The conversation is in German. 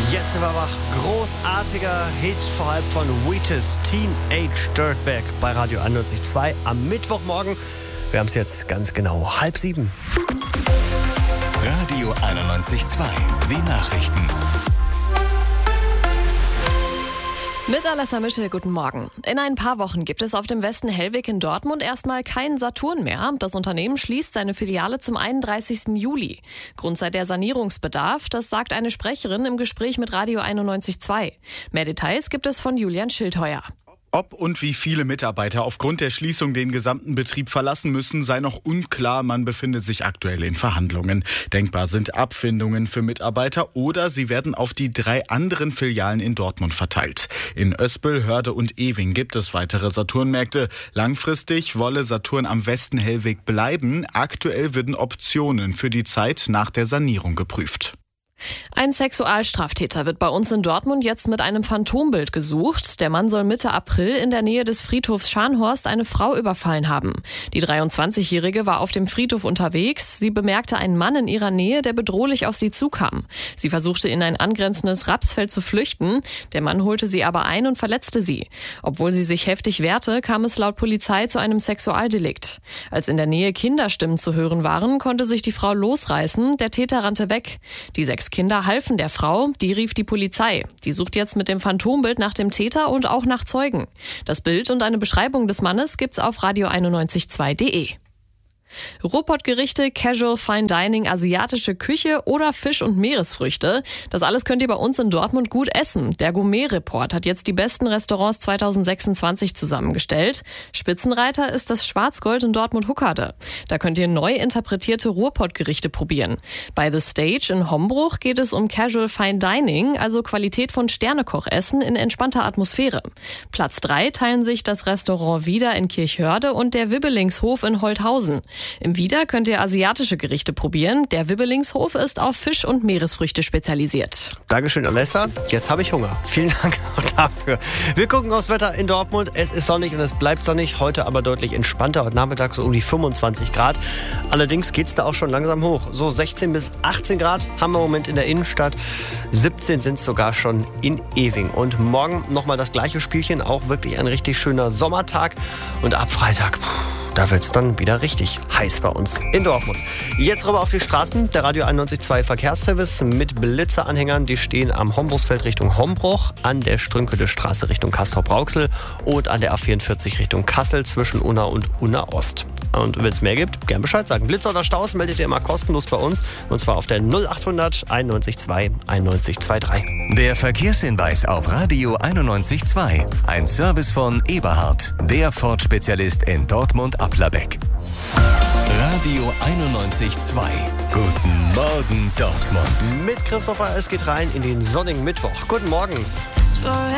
Jetzt sind wir wach. Großartiger Hit, vor allem von Wheatus, Teenage Dirtbag bei Radio 91.2 am Mittwochmorgen. Wir haben es jetzt ganz genau 6:30. Radio 91.2, die Nachrichten. Mit Alessa Mischel, guten Morgen. In ein paar Wochen gibt es auf dem Westen Hellwig in Dortmund erstmal keinen Saturn mehr. Das Unternehmen schließt seine Filiale zum 31. Juli. Grund sei der Sanierungsbedarf, das sagt eine Sprecherin im Gespräch mit Radio 91.2. Mehr Details gibt es von Julian Schildheuer. Ob und wie viele Mitarbeiter aufgrund der Schließung den gesamten Betrieb verlassen müssen, sei noch unklar. Man befindet sich aktuell in Verhandlungen. Denkbar sind Abfindungen für Mitarbeiter oder sie werden auf die 3 anderen Filialen in Dortmund verteilt. In Oespel, Hörde und Ewing gibt es weitere Saturn-Märkte. Langfristig wolle Saturn am Westen Hellwig bleiben. Aktuell würden Optionen für die Zeit nach der Sanierung geprüft. Ein Sexualstraftäter wird bei uns in Dortmund jetzt mit einem Phantombild gesucht. Der Mann soll Mitte April in der Nähe des Friedhofs Scharnhorst eine Frau überfallen haben. Die 23-Jährige war auf dem Friedhof unterwegs. Sie bemerkte einen Mann in ihrer Nähe, der bedrohlich auf sie zukam. Sie versuchte in ein angrenzendes Rapsfeld zu flüchten. Der Mann holte sie aber ein und verletzte sie. Obwohl sie sich heftig wehrte, kam es laut Polizei zu einem Sexualdelikt. Als in der Nähe Kinderstimmen zu hören waren, konnte sich die Frau losreißen. Der Täter rannte weg. Die 6 Kinder halfen der Frau, die rief die Polizei. Die sucht jetzt mit dem Phantombild nach dem Täter und auch nach Zeugen. Das Bild und eine Beschreibung des Mannes gibt's auf radio912.de. Ruhrpottgerichte, Casual Fine Dining, asiatische Küche oder Fisch- und Meeresfrüchte. Das alles könnt ihr bei uns in Dortmund gut essen. Der Gourmet-Report hat jetzt die besten Restaurants 2026 zusammengestellt. Spitzenreiter ist das Schwarzgold in Dortmund-Huckade. Da könnt ihr neu interpretierte Ruhrpottgerichte probieren. Bei The Stage in Hombruch geht es um Casual Fine Dining, also Qualität von Sternekochessen in entspannter Atmosphäre. Platz 3 teilen sich das Restaurant Wieder in Kirchhörde und der Wibbelingshof in Holthausen. Im Wieder könnt ihr asiatische Gerichte probieren. Der Wibbelingshof ist auf Fisch- und Meeresfrüchte spezialisiert. Dankeschön, Alessa. Jetzt habe ich Hunger. Vielen Dank auch dafür. Wir gucken aufs Wetter in Dortmund. Es ist sonnig und es bleibt sonnig. Heute aber deutlich entspannter. Heute Nachmittag so um die 25 Grad. Allerdings geht es da auch schon langsam hoch. So 16 bis 18 Grad haben wir im Moment in der Innenstadt. 17 sind es sogar schon in Ewing. Und morgen nochmal das gleiche Spielchen. Auch wirklich ein richtig schöner Sommertag. Und ab Freitag, da wird es dann wieder richtig heiß bei uns in Dortmund. Jetzt rüber auf die Straßen. Der Radio 91.2 Verkehrsservice mit Blitzeranhängern. Die stehen am Hombruchsfeld Richtung Hombruch, an der Strünkedestraße Richtung Castrop-Rauxel und an der A44 Richtung Kassel zwischen Unna und Unna Ost. Und wenn es mehr gibt, gern Bescheid sagen. Blitzer oder Staus meldet ihr immer kostenlos bei uns. Und zwar auf der 0800 91.2 9123. Der Verkehrshinweis auf Radio 91.2. Ein Service von Eberhard, der Ford-Spezialist in Dortmund-Applerbeck. Radio 91.2. Guten Morgen, Dortmund. Mit Christopher, es geht rein in den sonnigen Mittwoch. Guten Morgen.